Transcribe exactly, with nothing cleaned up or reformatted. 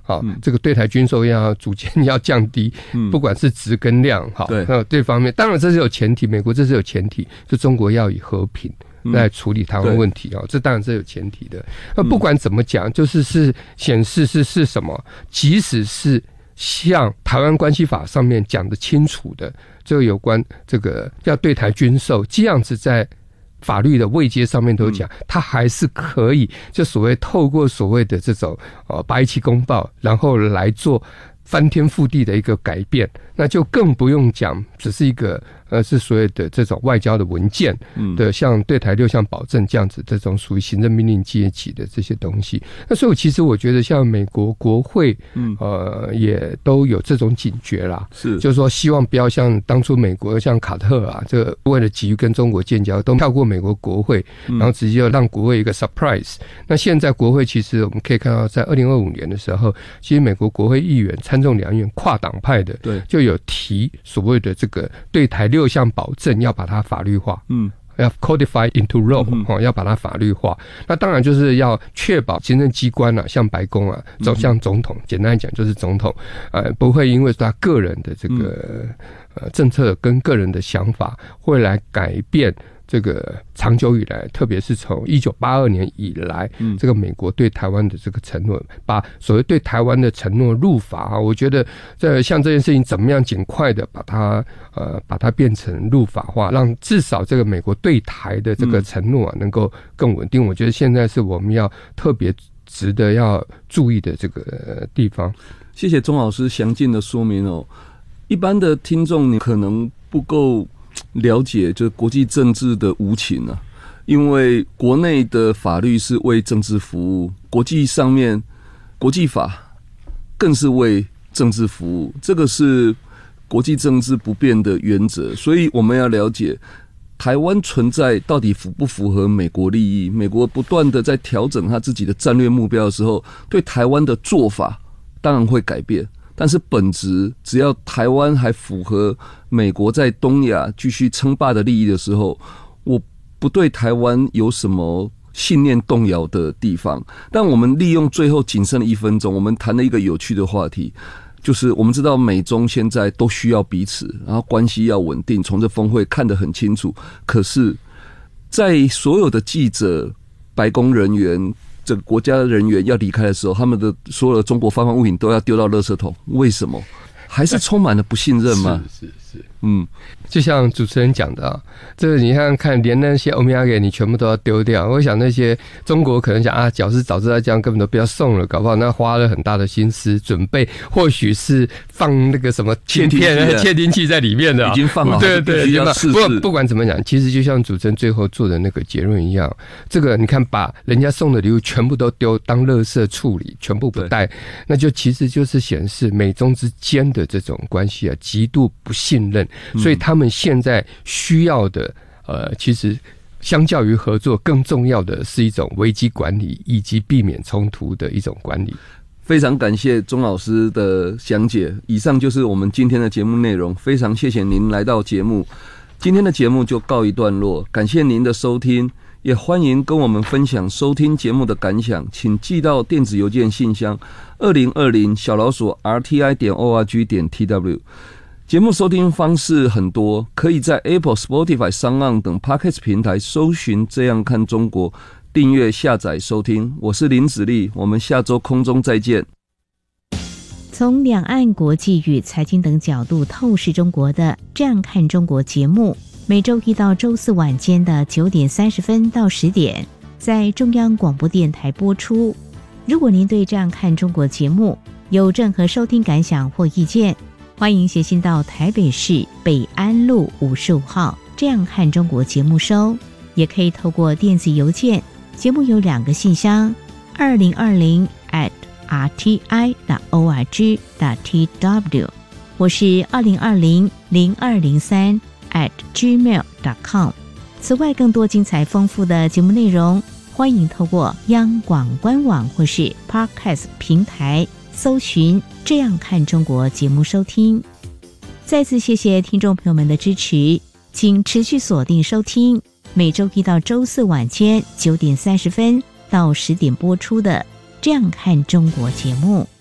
好、嗯，这个对台军售要逐渐要降低，嗯、不管是质跟量，好，那这方面当然这是有前提，美国这是有前提，就中国要以和平来处理台湾问题啊、嗯，这当然是有前提的。那不管怎么讲，就是是显示是是什么，即使是像台湾关系法上面讲的清楚的，这个有关这个要对台军售这样子在。法律的位阶上面都讲，他还是可以就所谓透过所谓的这种呃八一七公报，然后来做翻天覆地的一个改变，那就更不用讲，只是一个呃是所谓的这种外交的文件的，像对台六项保证这样子，这种属于行政命令阶级的这些东西。那所以其实我觉得，像美国国会，呃，也都有这种警觉啦，是，就是说希望不要像当初美国像卡特啊，这个为了急于跟中国建交，都跳过美国国会，然后直接让国会一个 surprise。那现在国会其实我们可以看到，在二零二五年的时候，其实美国国会议员参众两院跨党派的，对，就有提所谓的这个对台六项保证要把它法律化，嗯，要 codify into law，嗯哦，要把它法律化。那当然就是要确保行政机关啊，像白宫啊，走向总统，简单来讲就是总统，呃，不会因为他个人的这个呃政策跟个人的想法，会来改变。这个长久以来，特别是从一九八二年以来，嗯，这个美国对台湾的这个承诺，把所谓对台湾的承诺入法啊，我觉得这像这件事情怎么样尽快的把它呃把它变成入法化，让至少这个美国对台的这个承诺啊能够更稳定。我觉得现在是我们要特别值得要注意的这个地方。 谢谢钟老师详尽的说明哦。一般的听众你可能不够了解就是国际政治的无情啊，因为国内的法律是为政治服务，国际上面国际法更是为政治服务，这个是国际政治不变的原则。所以我们要了解台湾存在到底符不符合美国利益，美国不断的在调整他自己的战略目标的时候，对台湾的做法当然会改变，但是本质只要台湾还符合美国在东亚继续称霸的利益的时候，我不对台湾有什么信念动摇的地方。但我们利用最后仅剩的一分钟，我们谈了一个有趣的话题，就是我们知道美中现在都需要彼此，然后关系要稳定，从这峰会看得很清楚。可是在所有的记者、白宫人员、这个国家人员要离开的时候，他们的所有的中国发放物品都要丢到垃圾桶，为什么？还是充满了不信任吗？ 是是是，嗯，就像主持人讲的啊，这个你看看，连那些欧米茄你全部都要丢掉。我想那些中国可能想啊，假使早知道这样，根本都不要送了，搞不好那花了很大的心思准备，或许是放那个什么切片、窃听器在里面的、啊， 已经放好， 对对对， 试试不不管怎么讲，其实就像主持人最后做的那个结论一样，这个你看把人家送的礼物全部都丢当垃圾处理，全部不带，那就其实就是显示美中之间的这种关系啊，极度不信任，所以他们现在需要的，呃，其实相较于合作，更重要的是一种危机管理以及避免冲突的一种管理。 非常感谢钟老师的详解，以上就是我们今天的节目内容。非常谢谢您来到节目，今天的节目就告一段落，感谢您的收听。也欢迎跟我们分享收听节目的感想，请寄到电子邮件信箱二零二零小老鼠 R T I 点 O R G 点 T W。 节目收听方式很多，可以在 Apple、Spotify、SoundOn 等 Podcast 平台搜寻这样看中国，订阅下载收听。我是林子立，我们下周空中再见。 从两岸国际与财经等角度透视中国的这样看中国节目，每周一到周四晚间的九点三十分到十点，在中央广播电台播出。如果您对这样看中国节目有任何收听感想或意见，欢迎写信到台北市北安路五十五号这样看中国节目收，也可以透过电子邮件，节目有两个信箱，二零二零 at r t i 点 o r g 点 t w， 或是二零二零零二零三at gmail 点 com。 此外，更多精彩丰富的节目内容，欢迎透过央广官网或是 Podcast 平台搜寻这样看中国节目收听。再次谢谢听众朋友们的支持，请持续锁定收听每周一到周四晚间九点三十分到十点播出的这样看中国节目。